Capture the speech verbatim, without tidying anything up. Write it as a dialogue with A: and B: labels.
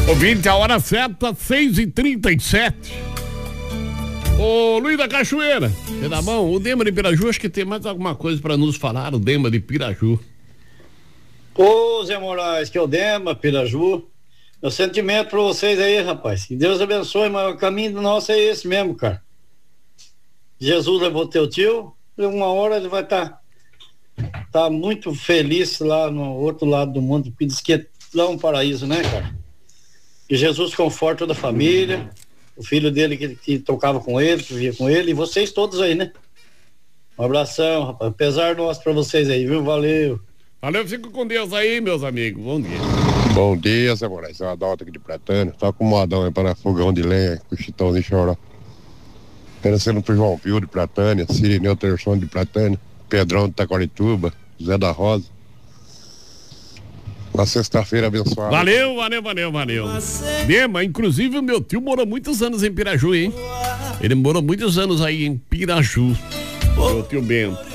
A: Ouvinte, a hora certa, seis e trinta e sete. Ô Luiz da Cachoeira, você dá bom? O Dema de Piraju, acho que tem mais alguma coisa pra nos falar, o Dema de Piraju.
B: Ô Zé Moraes, que é o Dema, Piraju. Meu sentimento pra vocês aí, rapaz. Que Deus abençoe, mas o caminho nosso é esse mesmo, cara. Jesus levou teu tio, uma hora ele vai estar tá, tá muito feliz lá no outro lado do mundo, porque diz que é lá um paraíso, né, cara? Que Jesus conforta toda a família, o filho dele que, que tocava com ele, que via com ele, e vocês todos aí, né? Um abração, rapaz. Apesar nosso pra vocês aí, viu? Valeu.
A: Valeu, fico com Deus aí, meus amigos. Bom dia.
C: Bom dia, Zé Moraes. É o Adalto aqui de Pratânia. Só com o modão aí para fogão de lenha, com o Chitãozinho Choró. Parecendo pro João Pio de Pratânia, Sirineu Terson de Pratânia, Pedrão de Taquarituba, Zé da Rosa. Uma sexta-feira abençoada.
A: Valeu, valeu, valeu, valeu. Dema, inclusive o meu tio morou muitos anos em Piraju, hein? Ele morou muitos anos aí em Piraju. Meu tio Bento.